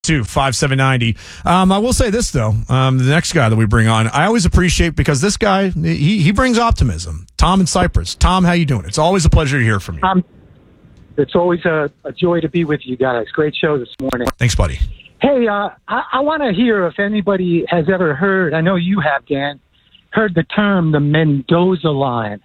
5790. I will say this, though. The next guy that we bring on, I always appreciate because this guy, he brings optimism. Tom in Cyprus. Tom, how you doing? It's always a pleasure to hear from you. It's always a joy to be with you guys. Great show this morning. Thanks, buddy. Hey, I want to hear if anybody has ever heard, I know you have, Dan, heard the term the Mendoza line.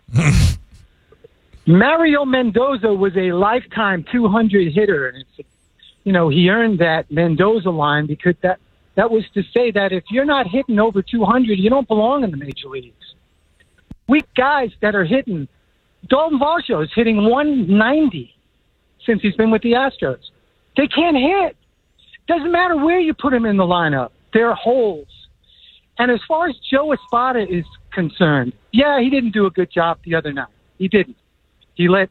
Mario Mendoza was a lifetime 200 hitter, and it's, he earned that Mendoza line because that was to say that if you're not hitting over 200, you don't belong in the major leagues. Weak guys that are hitting, Dalton Varsho is hitting 190 since he's been with the Astros. They can't hit. Doesn't matter where you put him in the lineup. There are holes. And as far as Joe Espada is concerned, yeah, he didn't do a good job the other night. He didn't. He let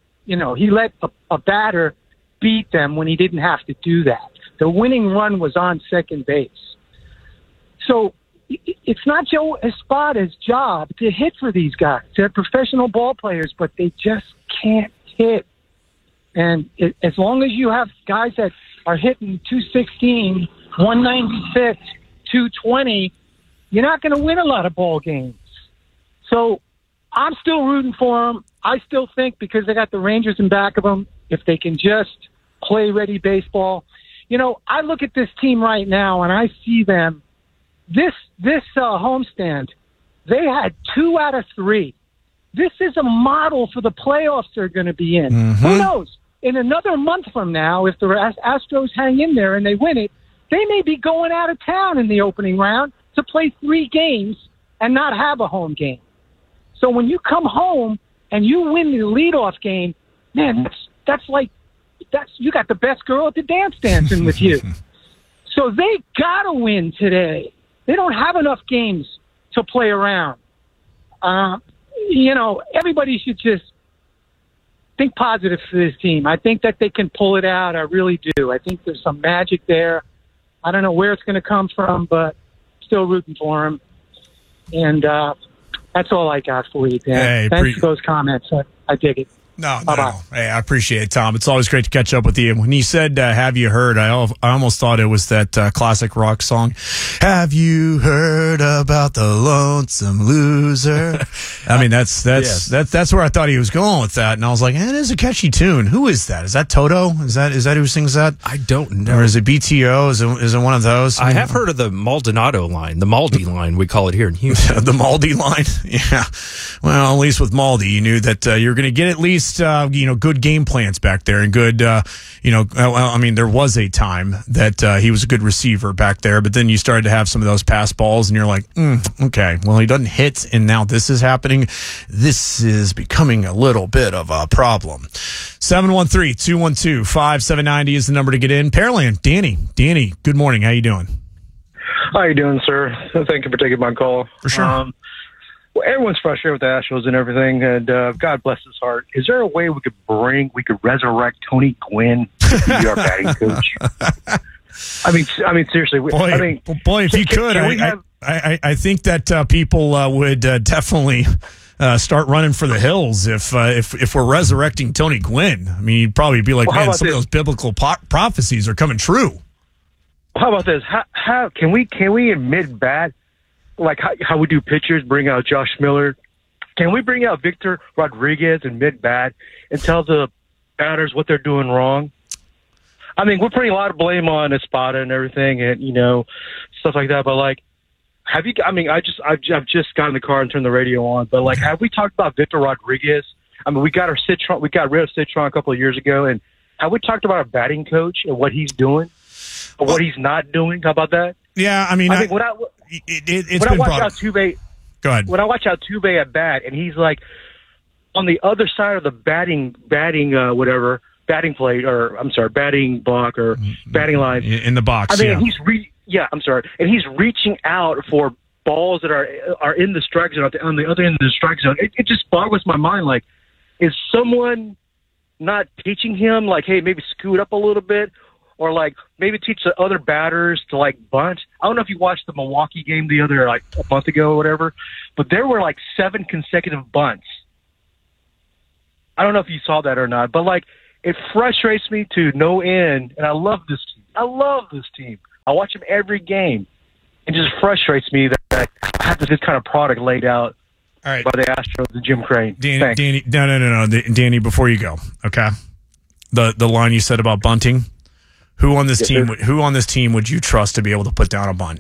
a batter beat them when he didn't have to do that. The winning run was on second base. So it's not Joe Espada's job to hit for these guys. They're professional ball players, but they just can't hit. And as long as you have guys that are hitting 216, 196, 220, you're not going to win a lot of ball games. So I'm still rooting for them. I still think because they got the Rangers in back of them, if they can just play ready baseball. I look at this team right now and I see them. This homestand, they had 2 out of 3. This is a model for the playoffs they're going to be in. Mm-hmm. Who knows? In another month from now, if the Astros hang in there and they win it, they may be going out of town in the opening round to play 3 games and not have a home game. So when you come home and you win the leadoff game, man, that's you got the best girl at the dance dancing with you. So they got to win today. They don't have enough games to play around. Everybody should just think positive for this team. I think that they can pull it out. I really do. I think there's some magic there. I don't know where it's going to come from, but still rooting for them. And that's all I got for you, Dan. Hey, thanks for those comments. I dig it. No. Hey, I appreciate it, Tom. It's always great to catch up with you. When you said, have you heard, I almost thought it was that classic rock song, Have You Heard About the Lonesome Loser? I mean, that's where I thought he was going with that. And I was like, it is a catchy tune. Who is that? Is that Toto? Is that who sings that? I don't know. Or is it BTO? Is it one of those? I have heard of the Maldonado line, the Maldi line, we call it here in Houston. The Maldi line? Yeah. Well, at least with Maldi, you knew that you're going to get at least good game plans back there and good, there was a time that he was a good receiver back there, but then you started to have some of those pass balls and you're like, okay, well, he doesn't hit and now this is happening. This is becoming a little bit of a problem. 713-212-5790 is the number to get in. Pearland, Danny, good morning. How you doing? How you doing, sir? Thank you for taking my call. For sure. Well, everyone's frustrated with the Astros and everything, and God bless his heart. Is there a way we could resurrect Tony Gwynn to be our batting coach? I mean, seriously. If you could, I think that people would definitely start running for the hills if we're resurrecting Tony Gwynn. I mean, you'd probably be like, man, some of those biblical prophecies are coming true. How about this? How can we admit bat? Like how we do pitchers, bring out Josh Miller. Can we bring out Victor Rodriguez in mid-bat and tell the batters what they're doing wrong? I mean, we're putting a lot of blame on Espada and everything and, stuff like that. But, I've just got in the car and turned the radio on. But, have we talked about Victor Rodriguez? I mean, we got rid of Citron a couple of years ago. And have we talked about our batting coach and what he's doing or what he's not doing? How about that? Yeah, I mean, when I watch Altuve, go ahead. When I watch Altuve at bat, and he's like on the other side of the batting plate, or I'm sorry, batting block or batting line in the box. I mean, and he's reaching out for balls that are in the strike zone on the other end of the strike zone. It just boggles my mind. Like, is someone not teaching him? Like, hey, maybe scoot up a little bit. Or, maybe teach the other batters to, bunt. I don't know if you watched the Milwaukee game a month ago or whatever, but there were, 7 consecutive bunts. I don't know if you saw that or not, but, it frustrates me to no end, and I love this team. I watch him every game. It just frustrates me that I have this kind of product laid out All right. by the Astros and Jim Crane. Danny, no. Danny, before you go, okay? The line you said about bunting. Who on this team would you trust to be able to put down a bunt?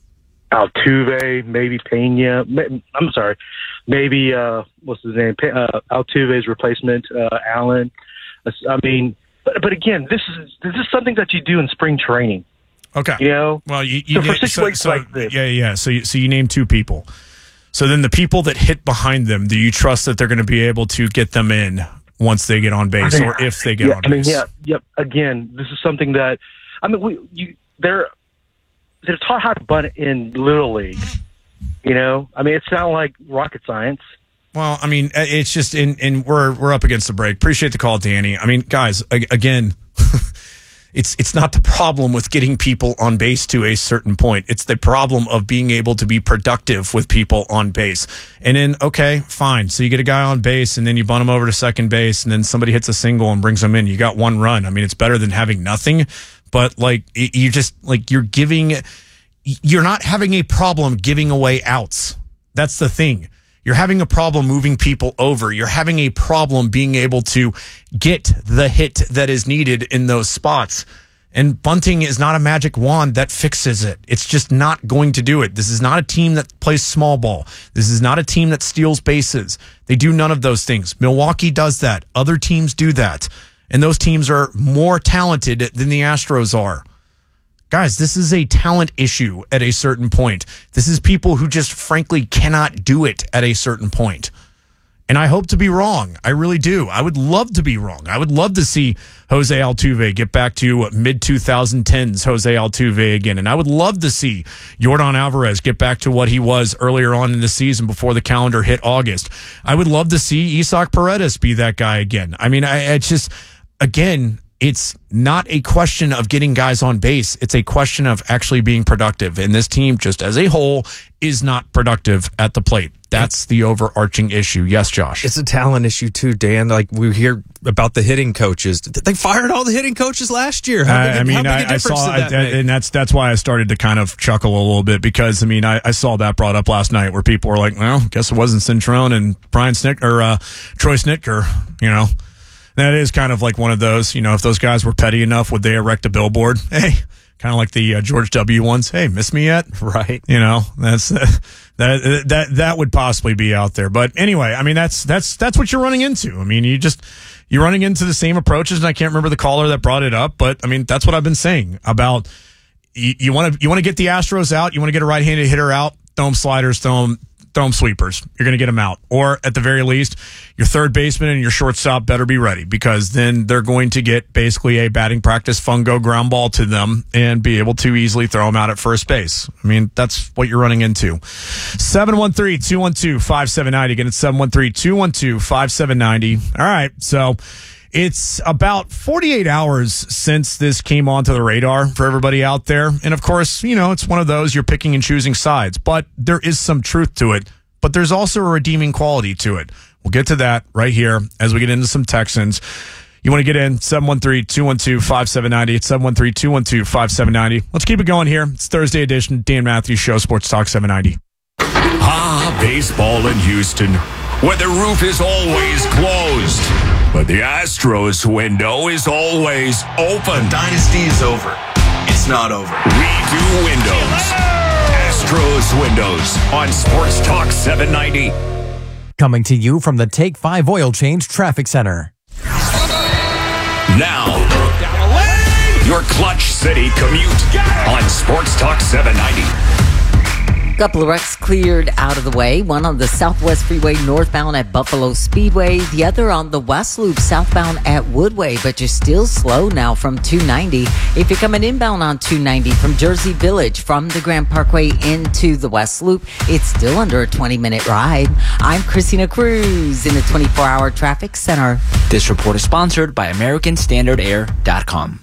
Altuve, maybe Pena. I'm sorry, maybe what's his name? Altuve's replacement, Allen. I mean, but again, this is something that you do in spring training. Okay. You know. Well, for situations like this. Yeah. So you name two people. So then the people that hit behind them, do you trust that they're going to be able to get them in once they get on base, or if they get on base? Again, this is something that they're taught how to bunt in Little League. You know, I mean, it's not like rocket science. Well, I mean, it's just and we're up against the break. Appreciate the call, Danny. I mean, guys, again, it's not the problem with getting people on base to a certain point. It's the problem of being able to be productive with people on base. And then, okay, fine. So you get a guy on base, and then you bunt him over to second base, and then somebody hits a single and brings him in. You got one run. I mean, it's better than having nothing. But like, you just like you're not having a problem giving away outs. That's the thing. You're having a problem moving people over. You're having a problem being able to get the hit that is needed in those spots. And bunting is not a magic wand that fixes it. It's just not going to do it. This is not a team that plays small ball. This is not a team that steals bases. They do none of those things. Milwaukee does that. Other teams do that. And those teams are more talented than the Astros are. Guys, this is a talent issue at a certain point. This is people who just frankly cannot do it at a certain point. And I hope to be wrong. I really do. I would love to be wrong. I would love to see Jose Altuve get back to mid-2010s Jose Altuve again. And I would love to see Yordan Alvarez get back to what he was earlier on in the season before the calendar hit August. I would love to see Isaac Paredes be that guy again. I mean, it's just, again, it's not a question of getting guys on base. It's a question of actually being productive. And this team, just as a whole, is not productive at the plate. That's the overarching issue. Yes, Josh. It's a talent issue too, Dan. Like we hear about the hitting coaches. They fired all the hitting coaches last year. I saw and that's why I started to kind of chuckle a little bit, because I mean I saw that brought up last night where people were like, well, guess it wasn't Cintrone and Troy Snitker, you know. That is kind of like one of those, you know, if those guys were petty enough, would they erect a billboard? Hey, kind of like the George W. ones. Hey, miss me yet? Right. You know, that's that would possibly be out there. But anyway, I mean, that's what you're running into. I mean, you're running into the same approaches, and I can't remember the caller that brought it up, but I mean, that's what I've been saying about you want to get the Astros out. You want to get a right-handed hitter out. Throw them sliders, throw them sweepers. You're going to get them out. Or at the very least, your third baseman and your shortstop better be ready, because then they're going to get basically a batting practice fungo ground ball to them and be able to easily throw them out at first base. I mean, that's what you're running into. 713-212-5790. Again, it's 713-212-5790. All right. So it's about 48 hours since this came onto the radar for everybody out there. And of course, you know, it's one of those, you're picking and choosing sides, but there is some truth to it, but there's also a redeeming quality to it. We'll get to that right here as we get into some Texans. You want to get in, 713-212-5790. It's 713-212-5790. Let's keep it going here. It's Thursday edition, Dan Matthews Show, Sports Talk 790. Baseball in Houston, where the roof is always closed, but the Astros window is always open. Dynasty is over. It's not over. We do windows. Astros Windows on Sports Talk 790. Coming to you from the Take 5 Oil Change Traffic Center. Now, your Clutch City commute on Sports Talk 790. Couple of wrecks cleared out of the way. One on the Southwest Freeway northbound at Buffalo Speedway. The other on the West Loop southbound at Woodway, but you're still slow now from 290. If you're coming inbound on 290 from Jersey Village from the Grand Parkway into the West Loop, it's still under a 20-minute ride. I'm Christina Cruz in the 24-hour traffic center. This report is sponsored by AmericanStandardAir.com.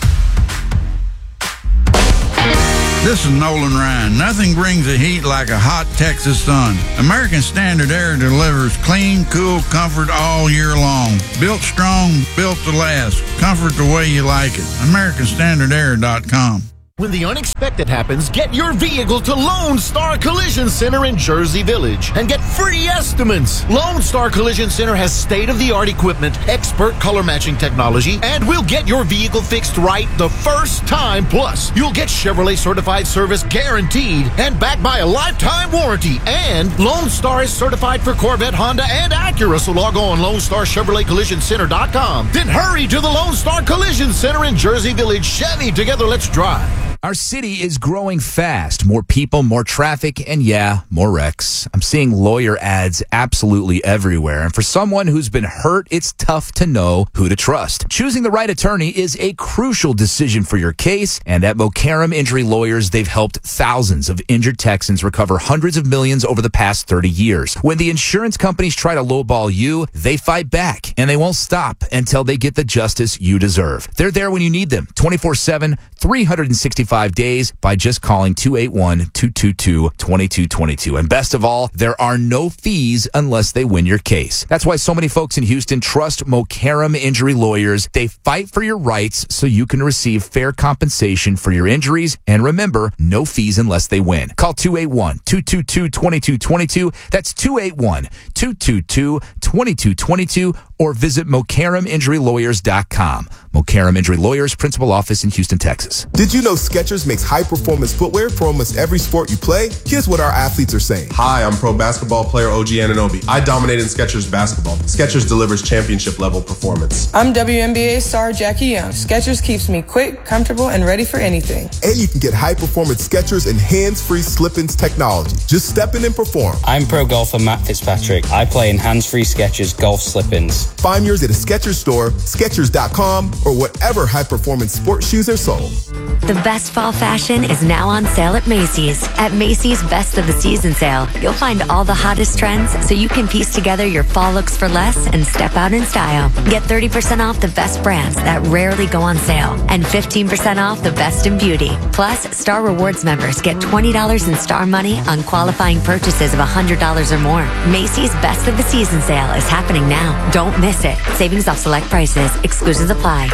This is Nolan Ryan. Nothing brings the heat like a hot Texas sun. American Standard Air delivers clean, cool comfort all year long. Built strong, built to last. Comfort the way you like it. AmericanStandardAir.com. When the unexpected happens, get your vehicle to Lone Star Collision Center in Jersey Village and get free estimates. Lone Star Collision Center has state-of-the-art equipment, expert color matching technology, and we'll get your vehicle fixed right the first time. Plus, you'll get Chevrolet certified service guaranteed and backed by a lifetime warranty. And Lone Star is certified for Corvette, Honda, and Acura. So log on LoneStarChevroletCollisionCenter.com. Then hurry to the Lone Star Collision Center in Jersey Village. Chevy, together, let's drive. Our city is growing fast. More people, more traffic, and yeah, more wrecks. I'm seeing lawyer ads absolutely everywhere. And for someone who's been hurt, it's tough to know who to trust. Choosing the right attorney is a crucial decision for your case. And at Mokaram Injury Lawyers, they've helped thousands of injured Texans recover hundreds of millions over the past 30 years. When the insurance companies try to lowball you, they fight back. And they won't stop until they get the justice you deserve. They're there when you need them, 24/7, 365 days by just calling 281-222-2222. And best of all, there are no fees unless they win your case. That's why so many folks in Houston trust Mokaram Injury Lawyers. They fight for your rights so you can receive fair compensation for your injuries. And remember, no fees unless they win. Call 281-222-2222. That's 281-222-2222. Or visit MokaramInjuryLawyers.com. Mokaram Injury Lawyers, Principal Office in Houston, Texas. Did you know Skechers makes high-performance footwear for almost every sport you play? Here's what our athletes are saying. Hi, I'm pro basketball player OG Anunoby. I dominate in Skechers basketball. Skechers delivers championship-level performance. I'm WNBA star Jackie Young. Skechers keeps me quick, comfortable, and ready for anything. And you can get high-performance Skechers and hands-free slip-ins technology. Just step in and perform. I'm pro golfer Matt Fitzpatrick. I play in hands-free Skechers golf slip-ins. Find yours at a Skechers store, Skechers.com, or whatever high-performance sports shoes are sold. The best fall fashion is now on sale at Macy's. At Macy's Best of the Season sale, you'll find all the hottest trends so you can piece together your fall looks for less and step out in style. Get 30% off the best brands that rarely go on sale and 15% off the best in beauty. Plus, Star Rewards members get $20 in Star money on qualifying purchases of $100 or more. Macy's Best of the Season sale is happening now. Don't miss it. Savings off select prices. Exclusions apply.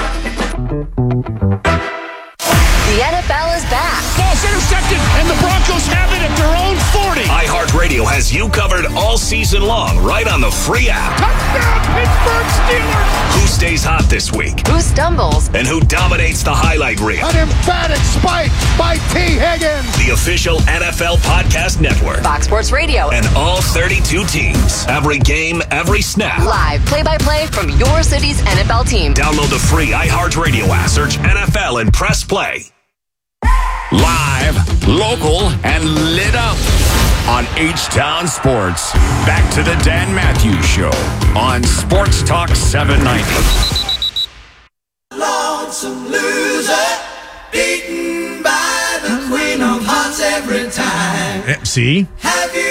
The NFL is back. Ball's intercepted, and the Broncos have it at their own 40. iHeartRadio has you covered all season long, right on the free app. Touchdown, Pittsburgh Steelers! Who stays hot this week? Who stumbles? And who dominates the highlight reel? An emphatic spike by T. Higgins. The official NFL podcast network. Fox Sports Radio. And all 32 teams. Every game, every snap. Live play-by-play from your city's NFL team. Download the free iHeartRadio app. Search NFL and press play. Live, local, and lit up on H-Town Sports. Back to the Dan Matthews Show on Sports Talk 790. Lonesome loser, beaten by the Queen of Hearts every time. See? Have you